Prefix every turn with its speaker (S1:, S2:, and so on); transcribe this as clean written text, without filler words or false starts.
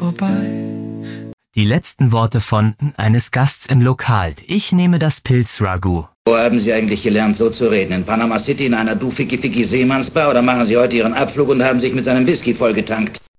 S1: vorbei.
S2: Die letzten Worte von eines Gasts im Lokal. Ich nehme das Pilz-Ragout.
S3: Wo haben Sie eigentlich gelernt, so zu reden? In Panama City in einer Du-Ficky-Ficky-Seemannsbar oder machen Sie heute Ihren Abflug und haben sich mit seinem Whisky vollgetankt?